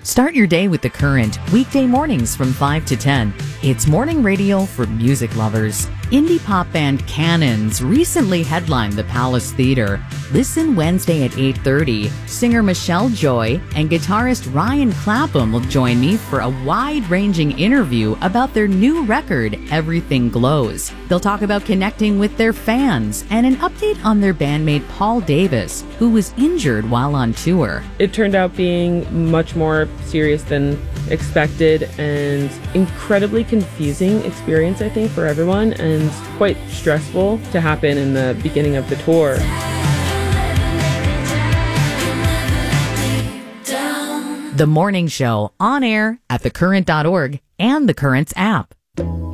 Start your day with The Current, weekday mornings from 5 to 10. It's morning radio for music lovers. Indie pop band Cannons recently headlined the Palace Theatre. Listen Wednesday at 8:30. Singer Michelle Joy and guitarist Ryan Clapham will join me for a wide-ranging interview about their new record, Everything Glows. They'll talk about connecting with their fans and an update on their bandmate Paul Davis, who was injured while on tour. It turned out being much more serious than expected and incredibly confusing experience, I think, for everyone, and quite stressful to happen in the beginning of the tour. The Morning Show, on air at thecurrent.org and The Current's app.